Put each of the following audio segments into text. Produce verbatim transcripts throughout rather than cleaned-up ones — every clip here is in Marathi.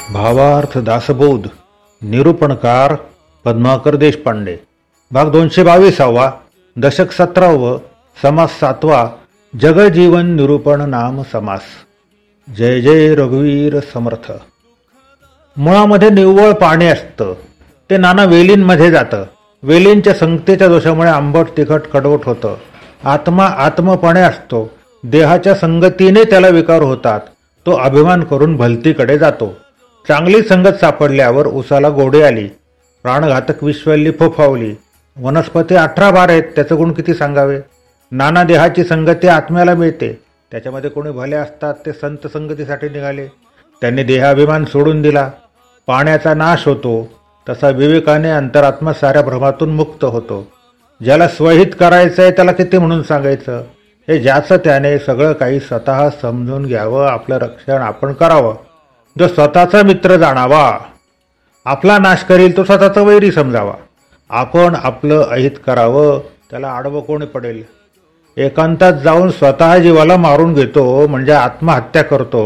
भावार्थ दासबोध निरूपणकार पद्माकर देशपांडे. भाग दोनशे बावीसावा. दशक सतरावं. समास सातवा. जगजीवन निरूपण नाम समास. जय जय रघुवीर समर्थ. मुळामध्ये निव्वळ पाणी असतं, ते नाना वेलींमध्ये जातं. वेलींच्या संगतीच्या दोषामुळे आंबट तिखट कडवट होतं. आत्मा आत्मपणे असतो, देहाच्या संगतीने त्याला विकार होतात. तो अभिमान करून भलतीकडे जातो. चांगली संगत सापडल्यावर उसाला गोडी आली, प्राणघातक विश्वल्ली फोफावली. वनस्पती अठरा बार आहेत, त्याचं गुण किती सांगावे. नाना देहाची संगती आत्म्याला मिळते, त्याच्यामध्ये कोणी भले असतात ते संत संगतीसाठी निघाले. त्यांनी देहाभिमान सोडून दिला. पाण्याचा नाश होतो, तसा विवेकाने अंतरात्मा साऱ्या भ्रमातून मुक्त होतो. ज्याला स्वहित करायचं आहे त्याला किती म्हणून सांगायचं. हे ज्याचं त्याने सगळं काही स्वतः समजून घ्यावं, आपलं रक्षण आपण करावं. जो स्वतःचा मित्र जाणावा, आपला नाश करील तो स्वतःचा वैरी समजावा. आपण आपलं अहित करावं, त्याला आडवं कोणी पडेल. एकांतात जाऊन स्वतः जीवाला मारून घेतो म्हणजे आत्महत्या करतो,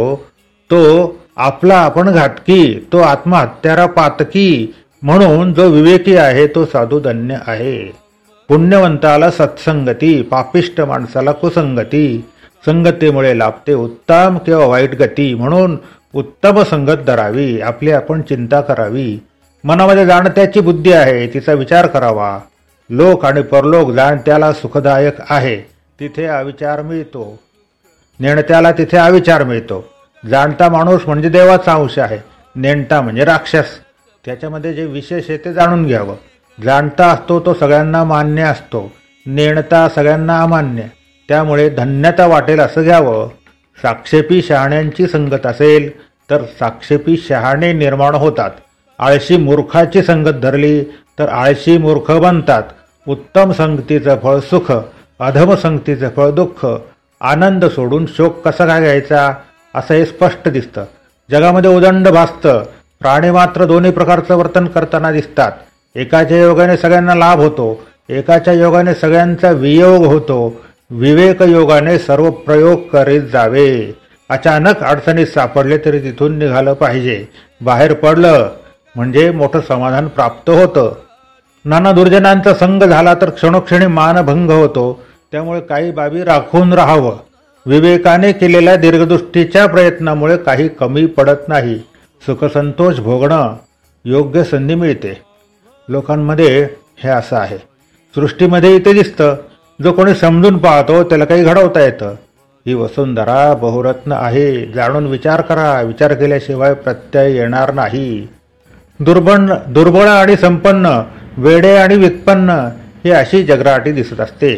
तो आपला आपण घातकी, तो आत्महत्यारा पातकी. म्हणून जो विवेकी आहे तो साधू धन्य आहे. पुण्यवंताला सत्संगती, पापिष्ट माणसाला कुसंगती. संगतीमुळे लाभते उत्तम किंवा वाईट गती. म्हणून उत्तम संगत धरावी, आपली आपण चिंता करावी. मनामध्ये जाणत्याची बुद्धी आहे, तिचा विचार करावा. लोक आणि परलोक जाणत्याला सुखदायक आहे, तिथे अविचार मिळतो. नेणत्याला तिथे अविचार मिळतो. जाणता माणूस म्हणजे देवाचा अंश आहे, नेणता म्हणजे राक्षस. त्याच्यामध्ये जे विशेष आहे ते जाणून घ्यावं. जाणता असतो तो सगळ्यांना मान्य असतो, नेणता सगळ्यांना अमान्य. त्यामुळे धन्यता वाटेल असं घ्यावं. साक्षेपी शहाण्यांची संगत असेल तर साक्षेपी शहाणे निर्माण होतात. आळशी मूर्खाची संगत धरली तर आळशी मूर्ख बनतात. उत्तम संगतीचं फळ सुख, अधम संगतीचं फळ दुःख. आनंद सोडून शोक कसा काय घ्यायचा असं हे स्पष्ट दिसतं. जगामध्ये उदंड भासतं. प्राणी मात्र दोन्ही प्रकारचं वर्तन करताना दिसतात. एकाच्या योगाने सगळ्यांना लाभ होतो, एकाच्या योगाने सगळ्यांचा वियोग होतो. विवेक योगाने सर्व प्रयोग करीत जावे. अचानक अडचणीत सापडले तरी तिथून निघालं पाहिजे. बाहेर पडलं म्हणजे मोठं समाधान प्राप्त होतं. नाना दुर्जनांचा संग झाला तर क्षणोक्षणी मानभंग होतो. त्यामुळे काही बाबी राखून राहावं. विवेकाने केलेल्या दीर्घदृष्टीच्या प्रयत्नामुळे काही कमी पडत नाही. सुखसंतोष भोगणं योग्य संधी मिळते. लोकांमध्ये हे असं आहे. सृष्टीमध्ये इथे दिसतं, जो कोणी समजून पाहतो त्याला काही घडवता येतं. ही वसुंधरा बहुरत्न आहे, जाणून विचार करा. विचार केल्याशिवाय प्रत्यय येणार नाही. दुर्बळ दुर्बळ आणि संपन्न, वेडे आणि व्युत्पन्न, ही अशी जगराटी दिसत असते.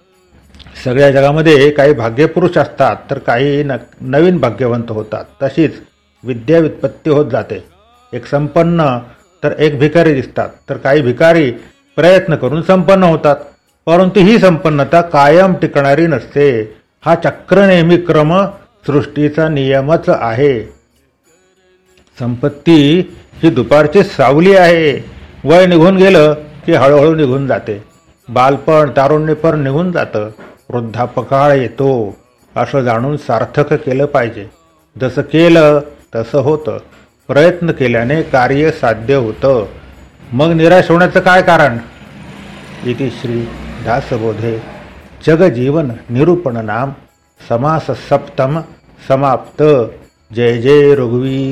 सगळ्या जगामध्ये काही भाग्यपुरुष असतात तर काही न नवीन भाग्यवंत होतात. तशीच विद्या व्युत्पत्ती होत जाते. एक संपन्न तर एक भिकारी दिसतात, तर काही भिकारी प्रयत्न करून संपन्न होतात. परंतु ही संपन्नता कायम टिकणारी नसते. हा चक्र नेहमी क्रम सृष्टीचा नियमच आहे. संपत्ती ही दुपारची सावली आहे. वय निघून गेलं की हळूहळू निघून जाते. बालपण तारुण्यपण निघून जातं, वृद्धापकाळ येतो. असं जाणून सार्थक केलं पाहिजे. जसं केलं तसं होतं. प्रयत्न केल्याने कार्य साध्य होतं. मग निराश होण्याचं काय कारण. इति श्री दासबोधे जगजीवन निरूपण नाम समास सप्तम समाप्त. जय जय रघुवीर